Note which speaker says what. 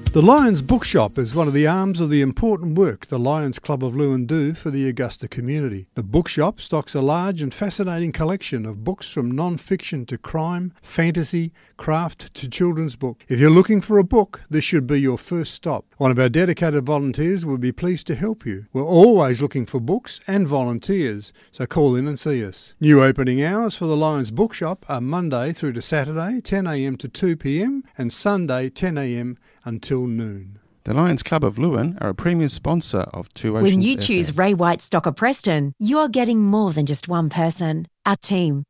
Speaker 1: The Lions Bookshop is one of the arms of the important work the Lions Club of Lewin do for the Augusta community. The bookshop stocks a large and fascinating collection of books from non-fiction to crime, fantasy, craft to children's book. If you're looking for a book, this should be your first stop. One of our dedicated volunteers will be pleased to help you. We're always looking for books and volunteers, so call in and see us. New opening hours for the Lions Bookshop are Monday through to Saturday, 10 a.m. to 2 p.m, and Sunday, 10 a.m. until noon.
Speaker 2: The Lions Club of Lewin are a premium sponsor of Two Oceans
Speaker 3: When you
Speaker 2: FM.
Speaker 3: choose Ray White Stocker Preston, you're getting more than just one person. Our team,